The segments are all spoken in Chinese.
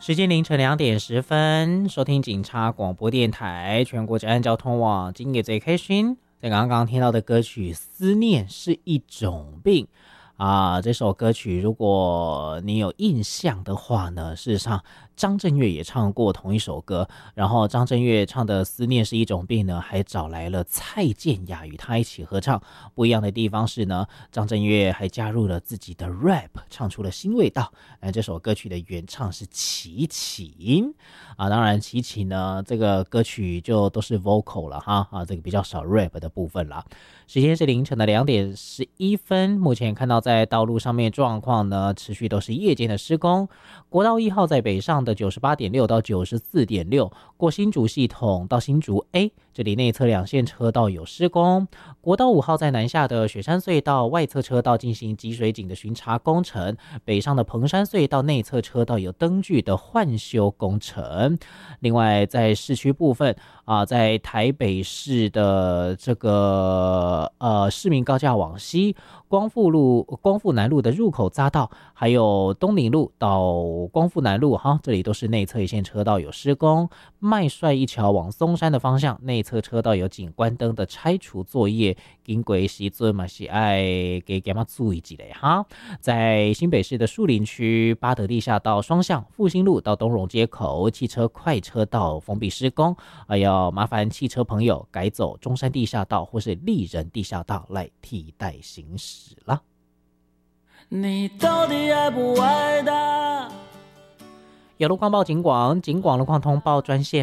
时间凌晨2点10分，收听警察广播电台全国治安交通网，今夜最开心。在刚刚听到的歌曲《思念是一种病》这首歌曲如果你有印象的话呢，事实上张震岳也唱过同一首歌，然后张震岳唱的《思念是一种病》呢，还找来了蔡健雅与他一起合唱。不一样的地方是呢，张震岳还加入了自己的 rap， 唱出了新味道。这首歌曲的原唱是齐秦当然齐秦呢，这个歌曲就都是 vocal 了哈这个比较少 rap 的部分啦。时间是凌晨的2点11分，目前看到在道路上面状况呢，持续都是夜间的施工。国道1号在北上的98.6到94.6，过新竹系统到新竹 A， 这里内侧2线车道有施工。国道5号在南下的雪山隧道外侧车道进行集水井的巡查工程，北上的彭山隧道内侧车道有灯具的换修工程。另外在市区部分在台北市的这个市民高架往西，光复南路的入口匝道，还有东宁路到光复南路这里都是内侧一线车道有施工。麦帅一桥往松山的方向，内侧车道有景观灯的拆除作业，经过时阵嘛是爱给大家注意一下在新北市的树林区八德地下道双向复兴路到东荣街口，汽车快车道封闭施工，要麻烦汽车朋友改走中山地下道或是立人地下道来替代行驶了。你到底爱不爱他？有路况报警广路况通报专线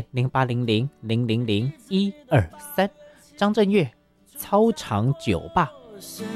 0800000123。张震岳操场酒吧。